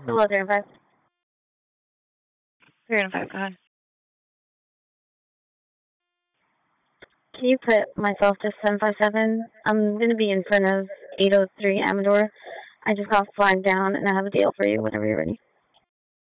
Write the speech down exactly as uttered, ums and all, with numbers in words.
Hello, three and five. Three and five, go ahead. Can you put myself to seven five seven? I'm going to be in front of eight oh three Amador. I just got flagged down, and I have a deal for you whenever you're ready.